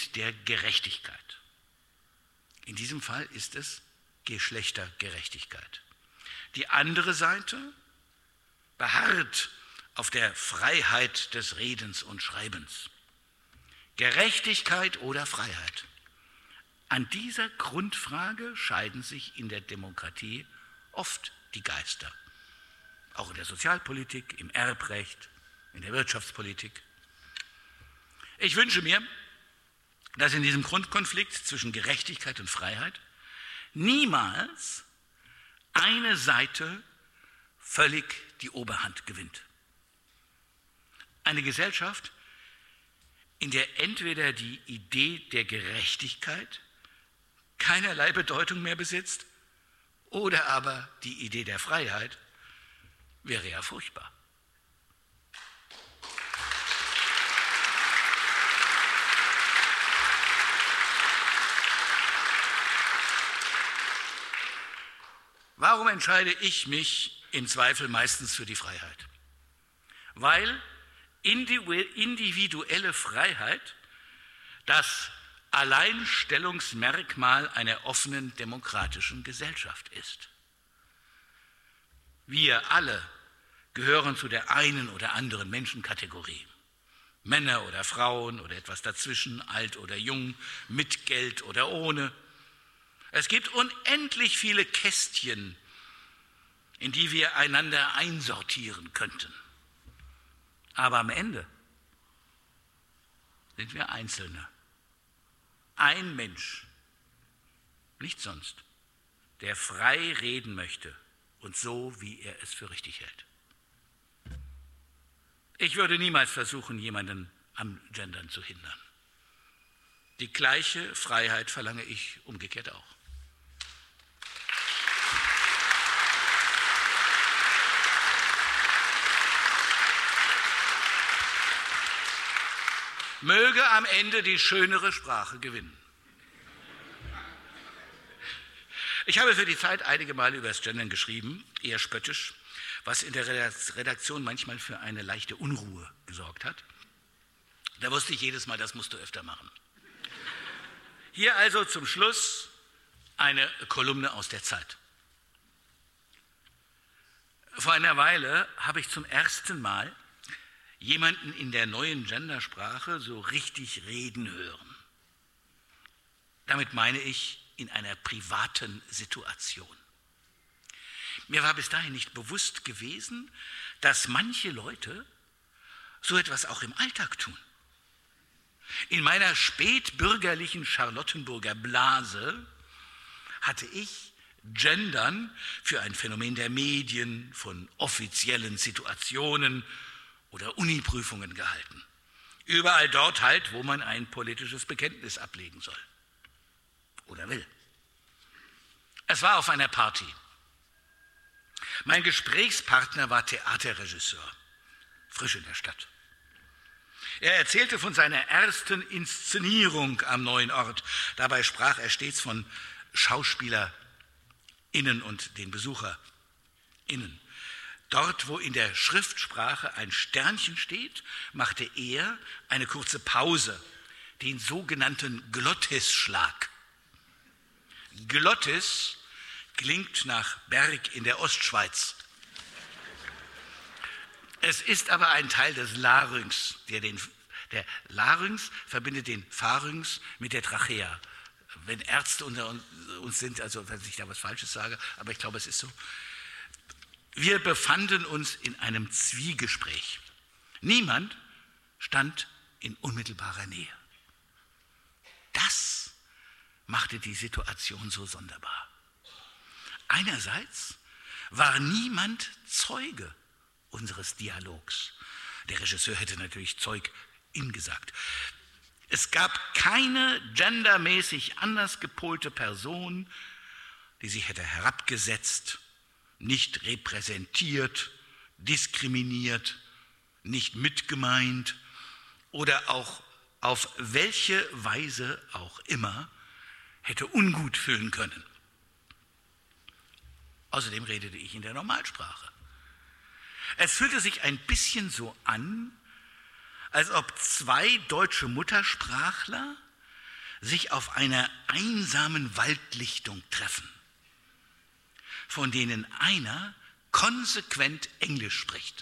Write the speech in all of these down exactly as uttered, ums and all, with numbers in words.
mit der Gerechtigkeit. In diesem Fall ist es Geschlechtergerechtigkeit. Die andere Seite beharrt auf der Freiheit des Redens und Schreibens. Gerechtigkeit oder Freiheit. An dieser Grundfrage scheiden sich in der Demokratie oft die Geister. Auch in der Sozialpolitik, im Erbrecht, in der Wirtschaftspolitik. Ich wünsche mir, dass in diesem Grundkonflikt zwischen Gerechtigkeit und Freiheit niemals eine Seite völlig die Oberhand gewinnt. Eine Gesellschaft, in der entweder die Idee der Gerechtigkeit keinerlei Bedeutung mehr besitzt oder aber die Idee der Freiheit, wäre ja furchtbar. Warum entscheide ich mich im Zweifel meistens für die Freiheit? Weil individuelle Freiheit das Alleinstellungsmerkmal einer offenen demokratischen Gesellschaft ist. Wir alle gehören zu der einen oder anderen Menschenkategorie. Männer oder Frauen oder etwas dazwischen, alt oder jung, mit Geld oder ohne. Es gibt unendlich viele Kästchen, in die wir einander einsortieren könnten. Aber am Ende sind wir Einzelne. Ein Mensch, nicht sonst, der frei reden möchte und so, wie er es für richtig hält. Ich würde niemals versuchen, jemanden am Gendern zu hindern. Die gleiche Freiheit verlange ich umgekehrt auch. Möge am Ende die schönere Sprache gewinnen. Ich habe für die Zeit einige Male über das Gendern geschrieben, eher spöttisch, was in der Redaktion manchmal für eine leichte Unruhe gesorgt hat. Da wusste ich jedes Mal, das musst du öfter machen. Hier also zum Schluss eine Kolumne aus der Zeit. Vor einer Weile habe ich zum ersten Mal jemanden in der neuen Gendersprache so richtig reden hören. Damit meine ich in einer privaten Situation. Mir war bis dahin nicht bewusst gewesen, dass manche Leute so etwas auch im Alltag tun. In meiner spätbürgerlichen Charlottenburger Blase hatte ich Gendern für ein Phänomen der Medien, von offiziellen Situationen oder Uniprüfungen gehalten. Überall dort halt, wo man ein politisches Bekenntnis ablegen soll oder will. Es war auf einer Party. Mein Gesprächspartner war Theaterregisseur, frisch in der Stadt. Er erzählte von seiner ersten Inszenierung am neuen Ort. Dabei sprach er stets von SchauspielerInnen und den BesucherInnen. Dort, wo in der Schriftsprache ein Sternchen steht, machte er eine kurze Pause, den sogenannten Glottisschlag. Glottis klingt nach Berg in der Ostschweiz. Es ist aber ein Teil des Larynx. Der, den, der Larynx verbindet den Pharynx mit der Trachea. Wenn Ärzte unter uns sind, also wenn ich da was Falsches sage, aber ich glaube, es ist so. Wir befanden uns in einem Zwiegespräch. Niemand stand in unmittelbarer Nähe. Das machte die Situation so sonderbar. Einerseits war niemand Zeuge unseres Dialogs. Der Regisseur hätte natürlich Zeugin gesagt. Es gab keine gendermäßig anders gepolte Person, die sich hätte herabgesetzt, nicht repräsentiert, diskriminiert, nicht mitgemeint oder auch auf welche Weise auch immer hätte ungut fühlen können. Außerdem redete ich in der Normalsprache. Es fühlte sich ein bisschen so an, als ob zwei deutsche Muttersprachler sich auf einer einsamen Waldlichtung treffen, von denen einer konsequent Englisch spricht,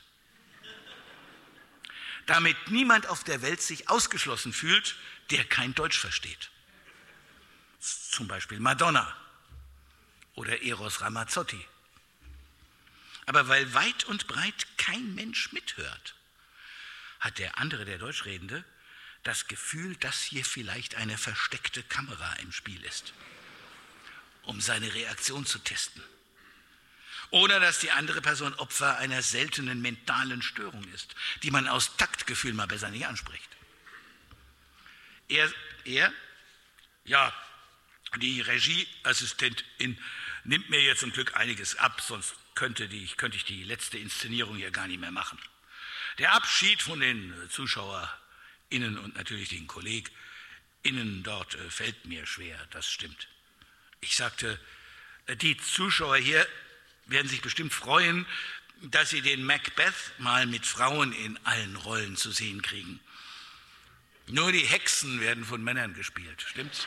damit niemand auf der Welt sich ausgeschlossen fühlt, der kein Deutsch versteht. Zum Beispiel Madonna oder Eros Ramazzotti. Aber weil weit und breit kein Mensch mithört, hat der andere, der Deutschredende, das Gefühl, dass hier vielleicht eine versteckte Kamera im Spiel ist, um seine Reaktion zu testen. Oder dass die andere Person Opfer einer seltenen mentalen Störung ist, die man aus Taktgefühl mal besser nicht anspricht. Er, er ja, die Regieassistentin nimmt mir jetzt zum Glück einiges ab, sonst könnte, die, könnte ich die letzte Inszenierung hier gar nicht mehr machen. Der Abschied von den ZuschauerInnen und natürlich den KollegInnen dort äh, fällt mir schwer, das stimmt. Ich sagte, äh, die Zuschauer hier werden sich bestimmt freuen, dass sie den Macbeth mal mit Frauen in allen Rollen zu sehen kriegen. Nur die Hexen werden von Männern gespielt, stimmt's?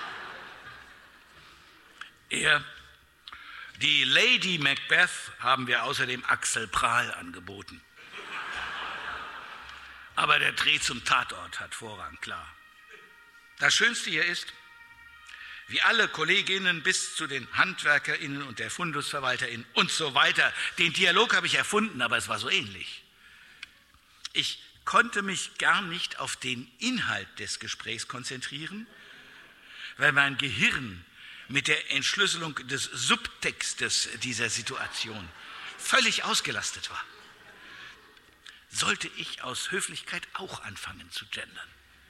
Er, die Lady Macbeth haben wir außerdem Axel Prahl angeboten. Aber der Dreh zum Tatort hat Vorrang, klar. Das Schönste hier ist, wie alle Kolleginnen bis zu den HandwerkerInnen und der FundusverwalterInnen und so weiter. Den Dialog habe ich erfunden, aber es war so ähnlich. Ich konnte mich gar nicht auf den Inhalt des Gesprächs konzentrieren, weil mein Gehirn mit der Entschlüsselung des Subtextes dieser Situation völlig ausgelastet war. Sollte ich aus Höflichkeit auch anfangen zu gendern?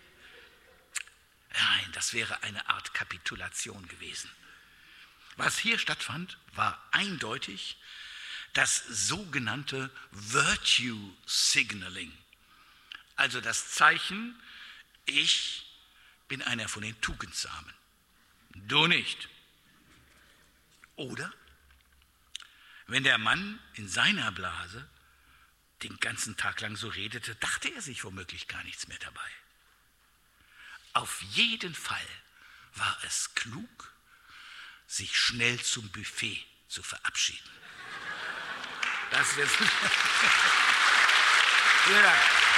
Nein, das wäre eine Art Kapitulation gewesen. Was hier stattfand, war eindeutig das sogenannte Virtue Signaling. Also das Zeichen, ich bin einer von den Tugendsamen, du nicht. Oder wenn der Mann in seiner Blase den ganzen Tag lang so redete, dachte er sich womöglich gar nichts mehr dabei. Auf jeden Fall war es klug, sich schnell zum Buffet zu verabschieden. Das wird. Vielen Dank.